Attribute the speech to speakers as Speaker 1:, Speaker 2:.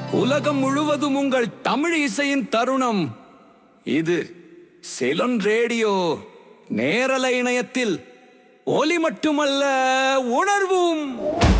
Speaker 1: உலகம் முழுவதும் உங்கள் தமிழ் இசையின் தருணம். இது சிலோன் ரேடியோ நேரலை இணையத்தில் ஒலி மட்டுமல்ல, உணர்வும்.